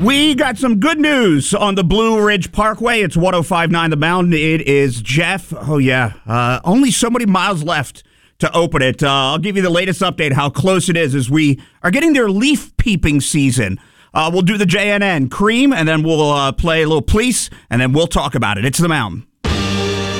We got some good news on the Blue Ridge Parkway. It's 105.9 The Mountain. It is Jeff. Oh, yeah. Only so many miles left to open it. I'll give you the latest update, how close it is as we are getting their leaf peeping season. We'll do the JNN Cream, and then we'll play a little police, and then we'll talk about it. It's The Mountain.